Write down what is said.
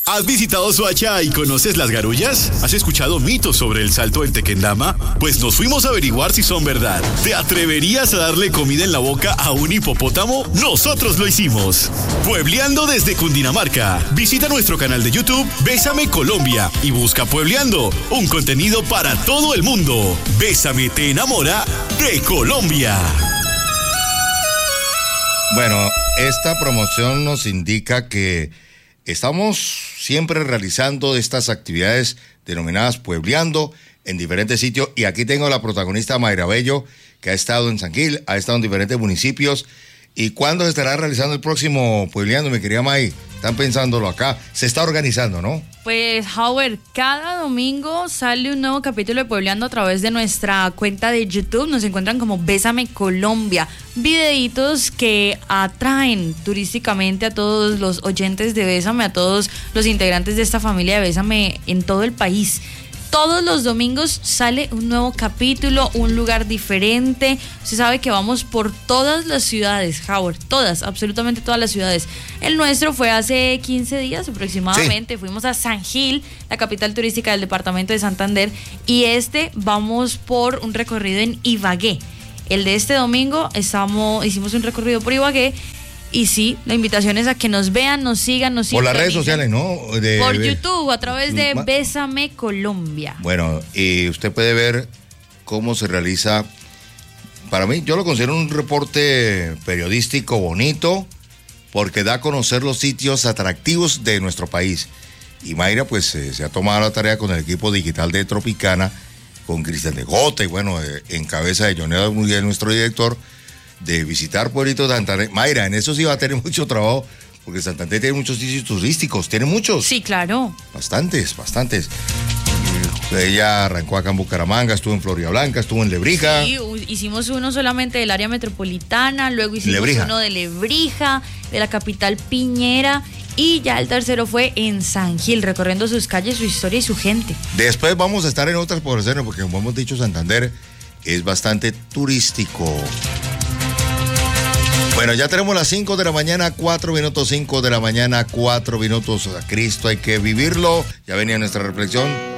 ¿Has visitado Soacha y conoces las garullas? ¿Has escuchado mitos sobre el salto del Tequendama? Pues nos fuimos a averiguar si son verdad. ¿Te atreverías a darle comida en la boca a un hipopótamo? Nosotros lo hicimos. Puebleando desde Cundinamarca. Visita nuestro canal de YouTube Bésame Colombia y busca Puebleando, un contenido para todo el mundo. Bésame te enamora de Colombia. Bueno, esta promoción nos indica que estamos siempre realizando estas actividades denominadas Puebleando en diferentes sitios, y aquí tengo a la protagonista Mayra Bello, que ha estado en San Gil, ha estado en diferentes municipios. ¿Y cuándo se estará realizando el próximo Puebleando, mi querida May? Están pensándolo acá, se está organizando, ¿no? Pues, Howard, cada domingo sale un nuevo capítulo de Puebleando a través de nuestra cuenta de YouTube. Nos encuentran como Bésame Colombia. Videitos que atraen turísticamente a todos los oyentes de Bésame, a todos los integrantes de esta familia de Bésame en todo el país. Todos los domingos sale un nuevo capítulo, un lugar diferente. Usted sabe que vamos por todas las ciudades, Howard, todas, absolutamente todas las ciudades. El nuestro fue hace 15 días aproximadamente, sí. Fuimos a San Gil, la capital turística del departamento de Santander, y vamos por un recorrido en Ibagué. El de este domingo hicimos un recorrido por Ibagué. Y sí, la invitación es a que nos vean, nos sigan, por las redes sociales, ¿no? Por YouTube, a través de Bésame Colombia. Bueno, y usted puede ver cómo se realiza. Para mí, yo lo considero un reporte periodístico bonito, porque da a conocer los sitios atractivos de nuestro país. Y Mayra, pues, se ha tomado la tarea con el equipo digital de Tropicana, con Cristian de Gota, y bueno, en cabeza de Joneda Muriel, nuestro director, de visitar pueblitos de Santander. Mayra, en eso sí va a tener mucho trabajo, porque Santander tiene muchos sitios turísticos, tiene muchos. Sí, claro. Bastantes. Ella arrancó acá en Bucaramanga, estuvo en Floridablanca, estuvo en Lebrija. Sí, hicimos uno solamente del área metropolitana, luego hicimos uno de Lebrija, de la capital Piñera, y ya el tercero fue en San Gil, recorriendo sus calles, su historia y su gente. Después vamos a estar en otras poblaciones, porque como hemos dicho, Santander es bastante turístico. Bueno, ya tenemos las 5 de la mañana, 4 minutos, 5 de la mañana, 4 minutos. A Cristo hay que vivirlo. Ya venía nuestra reflexión.